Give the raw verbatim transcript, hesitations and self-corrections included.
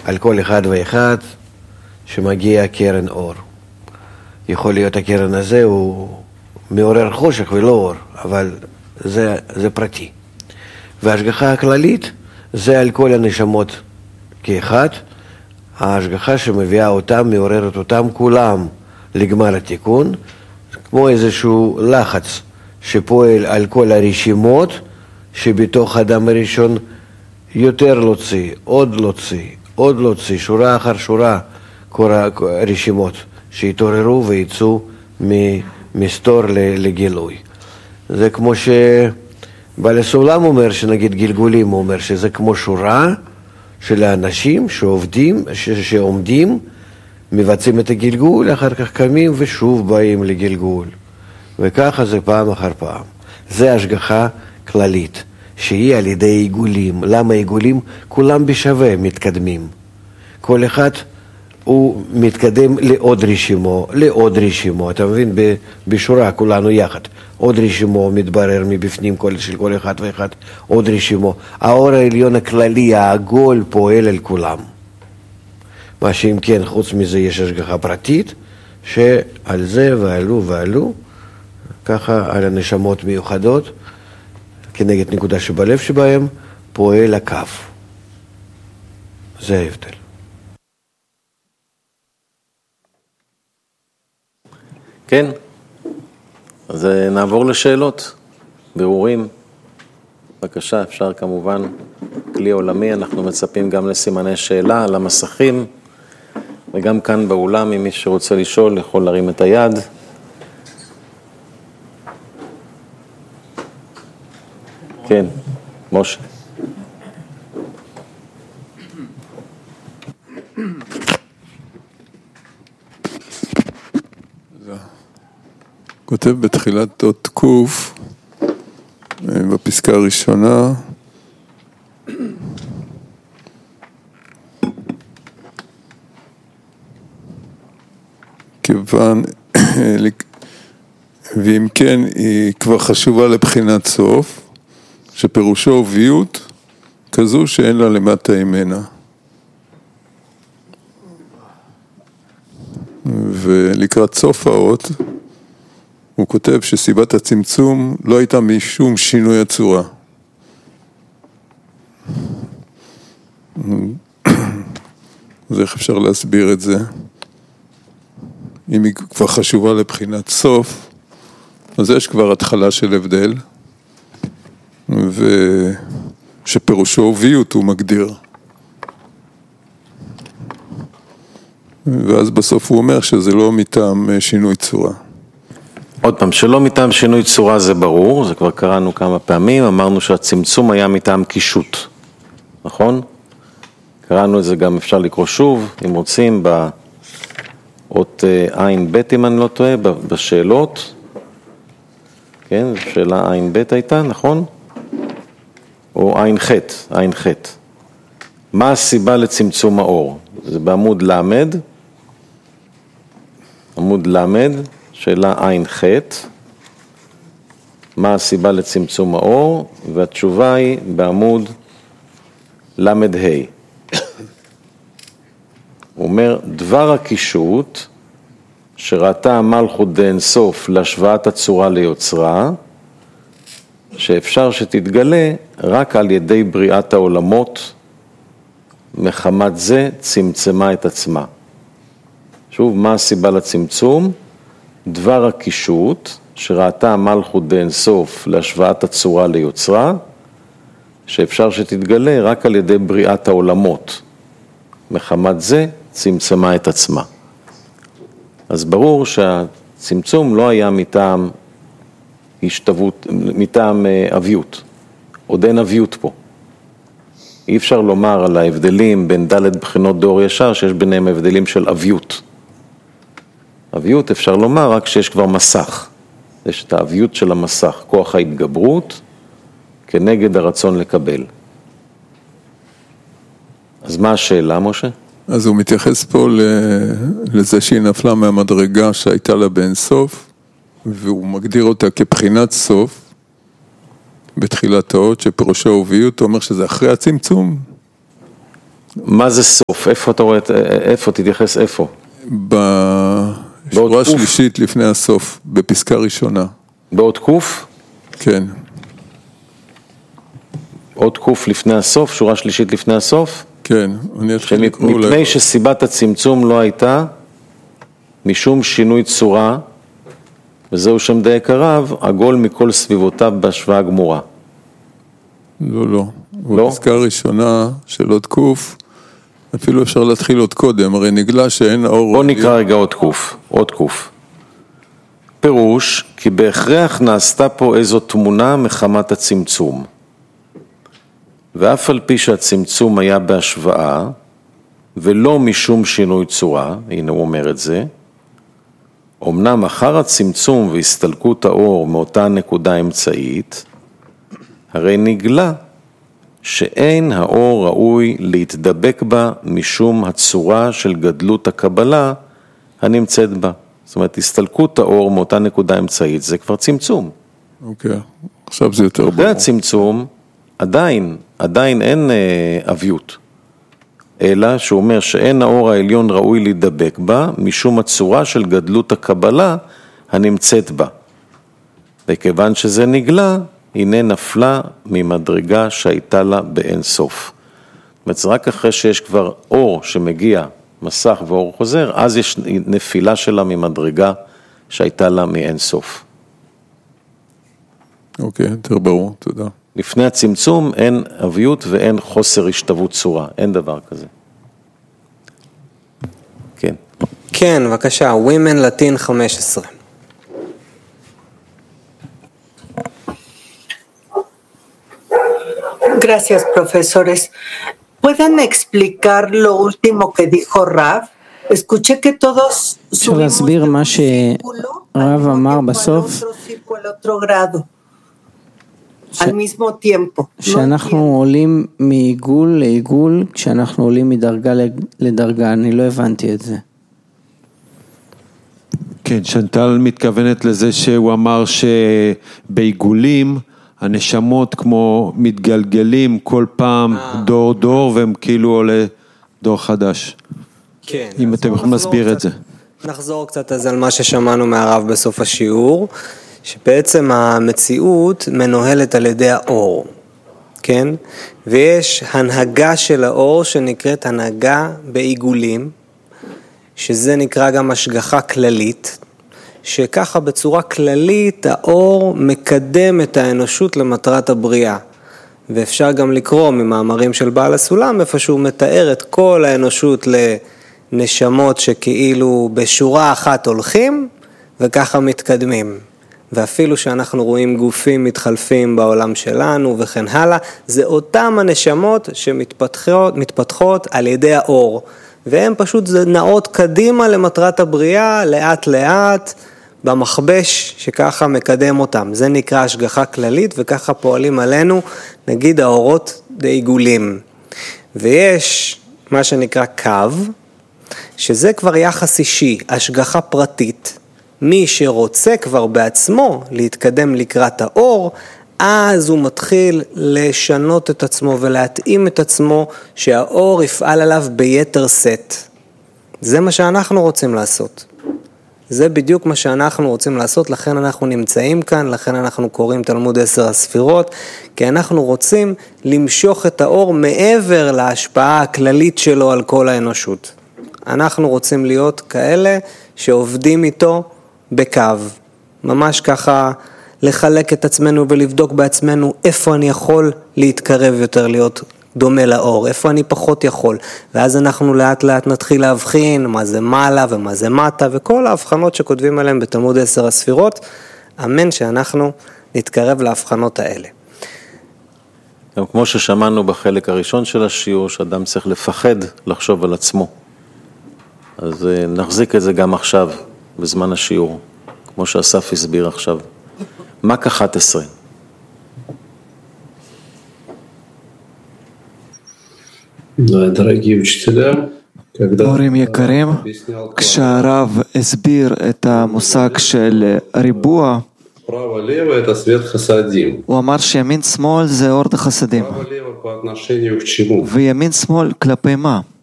על כל אחד ואחד שמגיע קרן אור. יכול להיות הקרן הזה הוא מעורר חושך ולא אור, אבל זה, זה פרטי. וההשגחה הכללית זה על כל הנשמות כאחד, ההשגחה שמביאה אותם, מעוררת אותם כולם לגמר התיקון, כמו איזשהו לחץ שפועל על כל הרשימות שבתוך האדם הראשון יותר להוציא, עוד להוציא, עוד להוציא, שורה אחר שורה, כל הרשימות שהתעוררו ויצאו ממסתור לגילוי. זה כמו שבעל הסולם אומר, שנגיד גלגולים, הוא אומר שזה כמו שורה של האנשים שעובדים, ש- שעומדים, מבצעים את הגלגול, אחר כך קמים ושוב באים לגלגול. וככה זה פעם אחר פעם. זה השגחה כללית, שהיא על ידי עיגולים. למה עיגולים? כולם בשווה מתקדמים. כל אחד הוא מתקדם לעוד רשימו, לעוד רשימו. אתה מבין? בשורה כולנו יחד. עוד רשימו מתברר מבפנים כל, של כל אחד ואחד, עוד רשימו. האור העליון הכללי, העגול, פועל על כולם. מה שאם כן, חוץ מזה יש השגחה פרטית, שעל זה ועלו ועלו, ככה על הנשמות מיוחדות, כנגד נקודה שבלב שבהם, פועל הקו. זה ההבדל. כן, אז נעבור לשאלות, בירורים. בבקשה, אפשר כמובן, כלי עולמי, אנחנו מצפים גם לסימני שאלה על המסכים, וגם כאן באולם, אם מי שרוצה לשאול יכול להרים את היד. כן, משה. כותב בתחילת אות קוף, בפסקה הראשונה, כיוון, ואם כן, היא כבר חשובה לבחינת סוף, שפירושו וביות כזו שאין לה למטה ממנה. ולקראת סוף האות, הוא כותב שסיבת הצמצום לא הייתה משום שינוי הצורה. אז איך אפשר להסביר את זה? אם היא כבר חשובה לבחינת סוף, אז יש כבר התחלה של הבדל, ושפירושו וביות הוא מגדיר. ואז בסוף הוא אומר שזה לא מטעם שינוי צורה. עוד פעם, שלא מטעם שינוי צורה זה ברור, זה כבר קראנו כמה פעמים, אמרנו שהצמצום היה מטעם קישוט, נכון? קראנו את זה גם, אפשר לקרוא שוב, אם רוצים, באות עין ב' אם אני לא טועה, בשאלות, כן, שאלה עין ב' הייתה, נכון? או עין ח', עין ח'. מה הסיבה לצמצום האור? זה בעמוד למד, עמוד למד, שאלה עין ח', מה הסיבה לצמצום האור? והתשובה היא בעמוד למד ה'. הוא אומר, דבר הקישוט שראתה המלכות דאין סוף להשוואת הצורה ליוצרה, שאפשר שתתגלה רק על ידי בריאת העולמות, מחמת זה צמצמה את עצמה. שוב, מה הסיבה לצמצום? דבר הקישוט שראתה המלכות דאין סוף להשוואת הצורה ליוצרה, שאפשר שתתגלה רק על ידי בריאת העולמות. מחמת זה צמצמה את עצמה. אז ברור שהצמצום לא היה מטעם השתוות, מטעם אביות. עוד אין אביות פה. אי אפשר לומר על ההבדלים בין ד' בחינות דור ישר, שיש ביניהם הבדלים של אביות. אביות אפשר לומר רק שיש כבר מסך. יש את האביות של המסך, כוח ההתגברות, כנגד הרצון לקבל. אז מה השאלה, משה? אז הוא מתייחס פה לזה שהיא נפלה מהמדרגה שהייתה לה באין סוף, והוא מגדיר אותה כבחינת סוף, בתחילת האות, שפירושו וביות, הוא אומר שזה אחרי הצמצום, מה זה סוף? איפה אתה רואה, איפה תתייחס איפה? בשורה השלישית לפני הסוף, בפסקה ראשונה. בעוד קוף? כן. עוד קוף לפני הסוף, שורה שלישית לפני הסוף? כן. מפני שסיבת הצמצום לא הייתה משום שינוי צורה, וזהו שם דייק הרב, עגול מכל סביבותיו בהשוואה גמורה. לא, לא. לא? בפסקה הראשונה של עוד קוף, אפילו אפשר להתחיל עוד קודם, הרי נגלה שאין האור... בוא נקרא רגע עוד קוף, עוד קוף. פירוש, כי בהכרח נעשתה פה איזו תמונה מחמת הצמצום. ואף על פי שהצמצום היה בהשוואה, ולא משום שינוי צורה, הנה הוא אומר את זה, אמנם אחר הצמצום והסתלקות האור מאותה נקודה אמצעית, הרי נגלה שאין האור ראוי להתדבק בה משום הצורה של גדלות הקבלה הנמצאת בה. זאת אומרת, הסתלקות האור מאותה נקודה אמצעית, זה כבר צמצום. אוקיי, עכשיו זה יותר ברור. אחרי הצמצום, עדיין, עדיין אין אה, אביות. אלא שהוא אומר שאין האור העליון ראוי להידבק בה, משום הצורה של גדלות הקבלה הנמצאת בה. וכיוון שזה נגלה, הנה נפלה ממדרגה שהייתה לה באין סוף. זאת אומרת, רק אחרי שיש כבר אור שמגיע, מסך ואור חוזר, אז יש נפילה שלה ממדרגה שהייתה לה מאין סוף. אוקיי, יותר ברור, תודה. לפני הצמצום אין אביות ואין חוסר השתוות צורה, אין דבר כזה. כן. כן, בבקשה, Women Latin חמש עשרה. Gracias, profesores. ¿Pueden explicar lo último que dijo Rav? Escuché que todos subimos de un círculo al otro círculo, al otro grado. על mismo tiempo. שאנחנו עולים מעיגול לעיגול, כשאנחנו עולים מדרגה לדרגה, אני לא הבנתי את זה. כן, שנטל מתכוונת לזה שהוא אמר שבעיגולים הנשמות כמו מתגלגלים כל פעם דור דור, והם כאילו עולה דור חדש. כן. אם אתם יכולים להסביר את זה. נחזור קצת אז על מה ששמענו מהרב בסוף השיעור. שבעצם המציאות מנוהלת על ידי האור, כן? ויש הנהגה של האור שנקראת הנהגה בעיגולים, שזה נקרא גם השגחה כללית, שככה בצורה כללית האור מקדם את האנושות למטרת הבריאה. ואפשר גם לקרוא ממאמרים של בעל הסולם, איפה שהוא מתאר את כל האנושות לנשמות שכאילו בשורה אחת הולכים, וככה מתקדמים. ואפילו שאנחנו רואים גופים מתחלפים בעולם שלנו וכן הלאה, זה אותם הנשמות שמתפתחות מתפתחות על ידי האור, והן פשוט נעות קדימה למטרת הבריאה, לאט לאט, במחבש שככה מקדם אותם. זה נקרא השגחה כללית, וככה פועלים עלינו, נגיד האורות בעיגולים. ויש מה שנקרא קו, שזה כבר יחס אישי, השגחה פרטית, מי שרוצה כבר בעצמו להתקדם לקראת האור, אז הוא מתחיל לשנות את עצמו ולהתאים את עצמו שהאור יפעל עליו ביתר סט. זה מה שאנחנו רוצים לעשות. זה בדיוק מה שאנחנו רוצים לעשות, לכן אנחנו נמצאים כאן, לכן אנחנו קוראים תלמוד עשר הספירות, כי אנחנו רוצים למשוך את האור מעבר להשפעה הכללית שלו על כל האנושות. אנחנו רוצים להיות כאלה שעובדים איתו בקו, ממש ככה לחלק את עצמנו ולבדוק בעצמנו איפה אני יכול להתקרב יותר, להיות דומה לאור, איפה אני פחות יכול, ואז אנחנו לאט לאט נתחיל להבחין מה זה מעלה ומה זה מטה, וכל ההבחנות שכותבים עליהם בתלמוד עשר הספירות, אמן שאנחנו נתקרב להבחנות האלה. גם כמו ששמענו בחלק הראשון של השיעור, שאדם צריך לפחד לחשוב על עצמו, אז נחזיק את זה גם עכשיו, בזמן השיעור, כמו שאסף הסביר עכשיו. מק אחת עשרה. מורים יקרים, כשהרב הסביר את המושג של ריבוע, הוא אמר שימין שמאל זה אור החסדים. וימין שמאל כלפי מה?